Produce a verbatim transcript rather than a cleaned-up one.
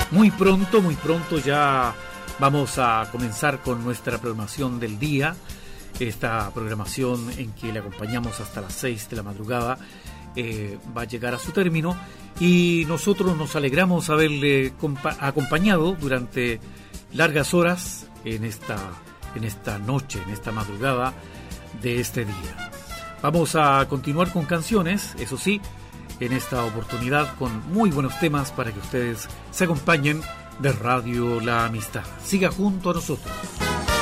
Muy pronto, muy pronto ya vamos a comenzar con nuestra programación del día. Esta programación en que le acompañamos hasta las seis de la madrugada eh, va a llegar a su término y nosotros nos alegramos haberle compa- acompañado durante largas horas en esta, en esta noche, en esta madrugada de este día. Vamos a continuar con canciones, eso sí, en esta oportunidad con muy buenos temas para que ustedes se acompañen de Radio La Amistad. Siga junto a nosotros.